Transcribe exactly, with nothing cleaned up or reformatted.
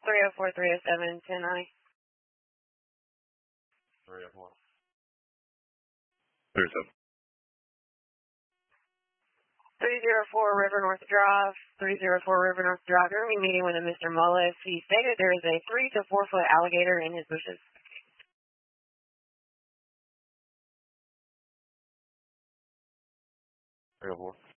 three oh four, three oh seven, ten I. three oh four. three oh seven. three oh four River North Drive, three oh four River North Drive. You're going to be meeting with a Mister Mullis. He stated there is a three to four foot alligator in his bushes. three oh four.